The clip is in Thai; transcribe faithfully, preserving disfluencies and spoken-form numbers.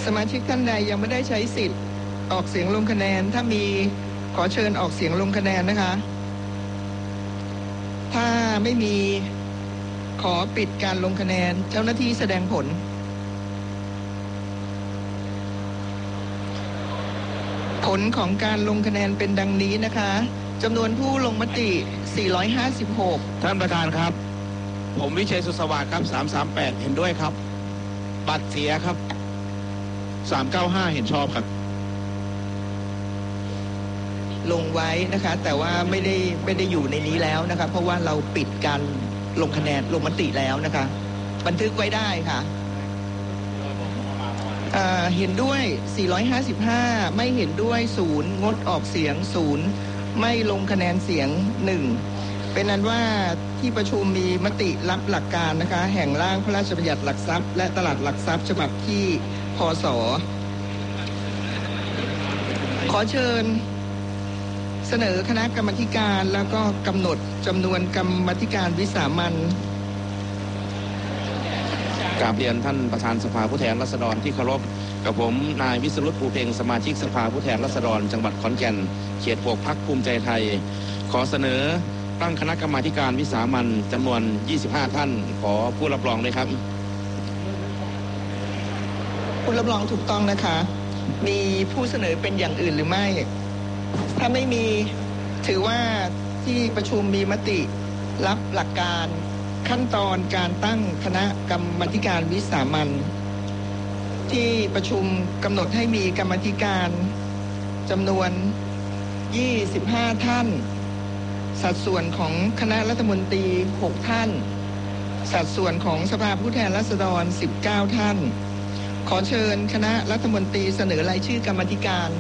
สมาชิกท่านใดยังไม่ได้ใช้สิทธิ์ออกเสียงลงคะแนนถ้ามีขอเชิญออกเสียงลงคะแนนนะคะถ้าไม่มีขอปิดการลงคะแนนเจ้าหน้าที่แสดงผลผลของการลงคะแนนเป็นดังนี้นะคะจำนวนผู้ลงมติสี่ร้อยห้าสิบหกท่านประธานครับผมวิชัยสุสวัสดิ์ครับสามสามแปดเห็นด้วยครับบัตรเสียครับสามเก้าห้าเห็นชอบครับลงไว้นะคะแต่ว่าไม่ได้ไม่ได้อยู่ในนี้แล้วนะคะเพราะว่าเราปิดการลงคะแนนลงมติแล้วนะคะบันทึกไว้ได้ค่ะเอ่อเห็นด้วยสี่ร้อยห้าสิบห้าไม่เห็นด้วยศูนย์งดออกเสียงศูนย์ไม่ลงคะแนนเสียงหนึ่งเป็นนั้นว่าที่ประชุมมีมติรับหลักการนะคะแห่งร่างพระราชบัญญัติหลักทรัพย์และตลาดหลักทรัพย์ฉบับที่พ.ศ.ขอเชิญเสนอคณะกรรมการแล้วก็กำหนดจำนวนกรรมการวิสามัญกราบเรียนท่านประธานสภาผู้แทนราษฎรที่เคารพกับผมนายวิศรุต ภูเพ็งสมาชิกสภาผู้แทนราษฎรจังหวัดขอนแก่นเขตหกพรรคภูมิใจไทยขอเสนอตั้งคณะกรรมาการวิสามัญจำนวนยี่สิบห้าท่านขอผู้รับรองด้วยครับผู้รับรองถูกต้องนะคะมีผู้เสนอเป็นอย่างอื่นหรือไม่ถ้าไม่มีถือว่าที่ประชุมมีมติรับหลักการขั้นตอนการตั้งคณะกรรมาการวิสามัญที่ประชุมกำหนดให้มีกรรมาการจำนวนยี่สิบห้าท่านสัดส่วนของคณะรัฐมนตรีหกท่านสัดส่วนของสภาผู้แทนราษฎรสิบเก้าท่านขอเชิญคณะรัฐมนตรีเสนอรายชื่อกรรมาการ